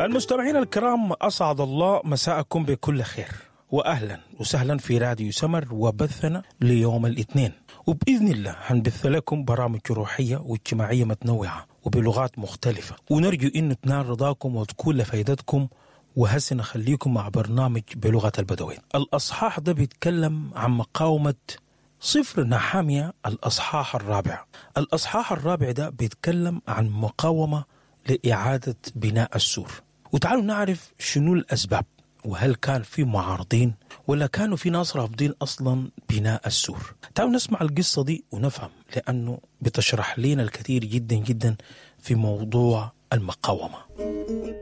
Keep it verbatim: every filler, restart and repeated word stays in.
المستمعين الكرام، أسعد الله مساءكم بكل خير، وأهلا وسهلا في راديو سمر وبثنا ليوم الاثنين. وبإذن الله هنبث لكم برامج روحية واجتماعية متنوعة وبلغات مختلفة، ونرجو أن تنال رضاكم وتكون لفائدتكم. وهسه نخليكم مع برنامج بلغة البدوين. الأصحاح ده بيتكلم عن مقاومة صفر نحامية. الأصحاح الرابع الأصحاح الرابع ده بيتكلم عن مقاومة لإعادة بناء السور. وتعالوا نعرف شنو الأسباب، وهل كان في معارضين ولا كانوا في ناس رافضين أصلا بناء السور. تعالوا نسمع القصة دي ونفهم، لأنه بتشرح لنا الكثير جدا جدا في موضوع المقاومة.